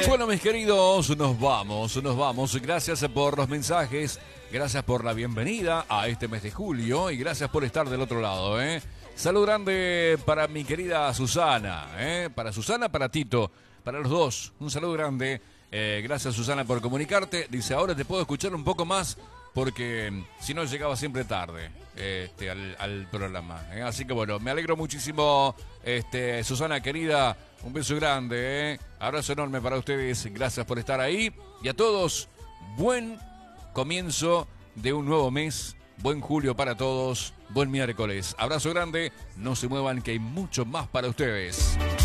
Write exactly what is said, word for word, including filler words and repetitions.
Bueno, mis queridos, nos vamos, nos vamos. Gracias por los mensajes, gracias por la bienvenida a este mes de julio y gracias por estar del otro lado, ¿eh? Salud grande para mi querida Susana, ¿eh? Para Susana, para Tito, para los dos. Un saludo grande. Eh, gracias, Susana, por comunicarte. Dice, ahora te puedo escuchar un poco más porque si no llegaba siempre tarde este, al, al programa, ¿eh? Así que bueno, me alegro muchísimo, este, Susana querida, un beso grande, ¿eh? Abrazo enorme para ustedes, gracias por estar ahí y a todos, buen comienzo de un nuevo mes, buen julio para todos, buen miércoles, abrazo grande, no se muevan que hay mucho más para ustedes.